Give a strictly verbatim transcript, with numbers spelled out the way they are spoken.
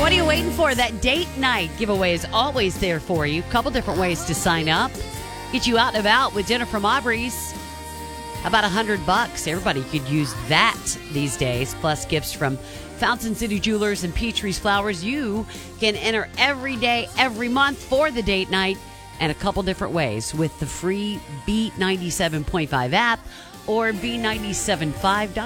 What are you waiting for? That date night giveaway is always there for you. Couple different ways to sign up. Get you out and about with dinner from Aubrey's. About a hundred bucks. Everybody could use that these days. Plus gifts from Fountain City Jewelers and Peachtree's Flowers. You can enter every day, every month for the date night, and a couple different ways with the free B ninety-seven point five app or B nine seven five dot